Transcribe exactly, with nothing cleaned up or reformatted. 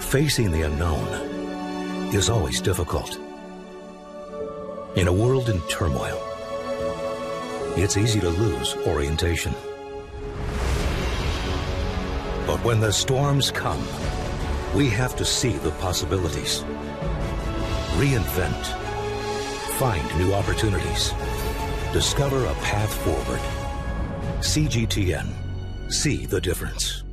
Facing the unknown is always difficult. In a world in turmoil, it's easy to lose orientation. But when the storms come, we have to see the possibilities, reinvent, find new opportunities, discover a path forward. C G T N. See the difference.